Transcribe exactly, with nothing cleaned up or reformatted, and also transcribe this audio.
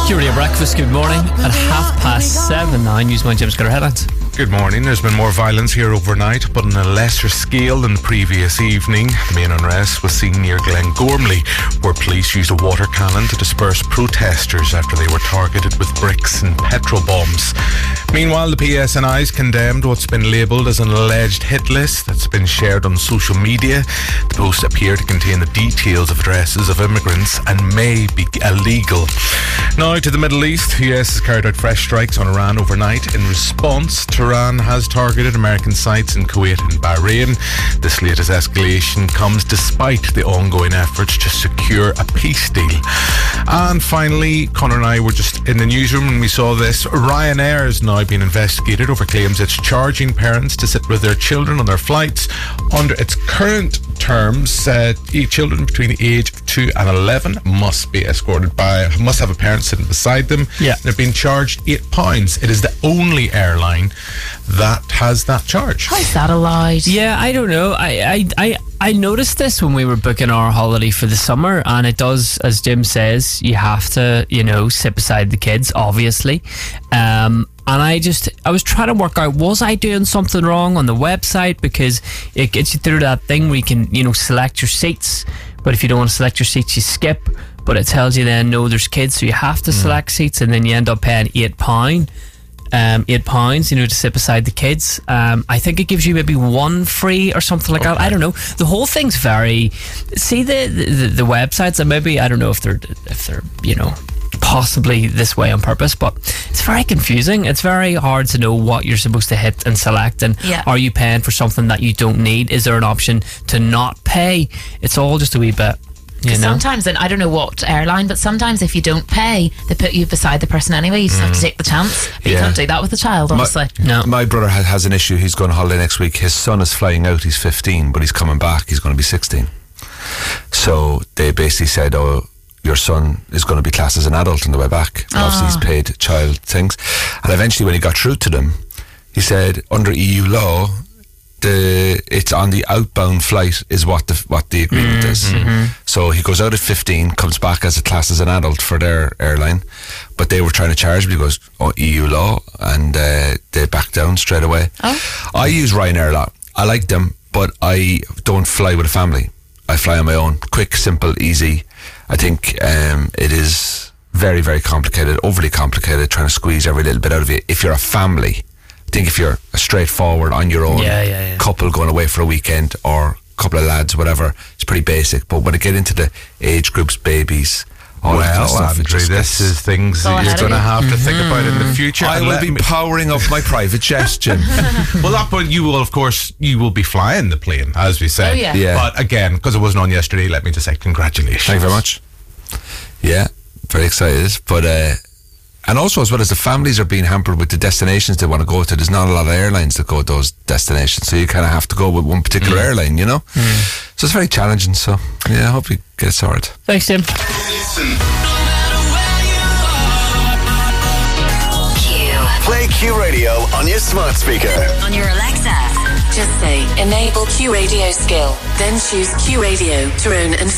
Q Radio Breakfast, good morning. At half past seven now, Newsman James got our headlines. Good morning. There's been more violence here overnight, but on a lesser scale than the previous evening. The main unrest was seen near Glengormley, where police used a water cannon to disperse protesters after they were targeted with bricks and petrol bombs. Meanwhile, the P S N I's condemned what's been labelled as an alleged hit list that's been shared on social media. The posts appear to contain the details of addresses of immigrants and may be illegal. Now to the Middle East. The U S has carried out fresh strikes on Iran overnight. In response, Tehran has targeted American sites in Kuwait and Bahrain. This latest escalation comes despite the ongoing efforts to secure a peace deal. And finally, Conor and I were just in the newsroom when we saw this. Ryanair is now being investigated over claims it's charging parents to sit with their children on their flights. Under its current terms, uh, children between the age of two and eleven must be escorted by, must have a parent sitting beside them. Yeah. They're being charged eight pounds. It is the only airline that has that charge. How is that allowed? Yeah, I don't know. I, I, I, I noticed this when we were booking our holiday for the summer, and it does, as Jim says, you have to, you know, sit beside the kids, obviously. Um, and I just, I was trying to work out, was I doing something wrong on the website? Because it gets you through that thing where you can, you know, select your seats. But if you don't want to select your seats, you skip. But it tells you then, no, there's kids, so you have to select mm. seats, and then you end up paying eight pounds. Um, eight pounds, you know, to sit beside the kids. Um, I think it gives you maybe one free or something like okay. that. I don't know. The whole thing's very. See the, the the websites, and maybe I don't know if they're if they're you know possibly this way on purpose, but it's very confusing. It's very hard to know what you're supposed to hit and select, and yeah. are you paying for something that you don't need? Is there an option to not pay? It's all just a wee bit. You know? Sometimes, and I don't know what airline, but sometimes if you don't pay, they put you beside the person anyway. You just mm. have to take the chance. But yeah. You can't do that with a child, obviously. My, no. my brother has, has an issue. He's going on holiday next week. His son is flying out. He's fifteen, but he's coming back. He's going to be sixteen. So they basically said, oh, your son is going to be classed as an adult on the way back. And oh. obviously he's paid child things. And eventually when he got through to them, he said, under E U law, The, it's on the outbound flight is what the what the agreement mm, is. Mm-hmm. So he goes out at fifteen, comes back as a class as an adult for their airline, but they were trying to charge me. He goes, oh, E U law, and uh, they backed down straight away. Oh. I use Ryanair a lot. I like them, but I don't fly with a family. I fly on my own. Quick, simple, easy. I think um, it is very, very complicated, overly complicated, trying to squeeze every little bit out of you. If you're a family, I think if you're a straightforward on your own yeah, yeah, yeah. couple going away for a weekend, or a couple of lads, whatever, it's pretty basic. But when I get into the age groups, babies, all well, that kind of stuff, Andrew, it just this gets, is things Go that you're going to have to Mm-hmm. think about in the future. I And will let be me- powering up my private jet, Jim. Well, that point you will, of course, you will be flying the plane, as we said. Oh, yeah. Yeah. But again, because it wasn't on yesterday, let me just say congratulations. Thank you very much. Yeah, very excited. But uh, and also, as well as the families are being hampered with the destinations they want to go to, there's not a lot of airlines that go to those destinations, so you kind of have to go with one particular mm. airline, you know. Mm. So it's very challenging. So yeah, I hope you get it sorted. Thanks, Tim. Play Q Radio on your smart speaker. On your Alexa, just say enable Q Radio skill, then choose Q Radio to own and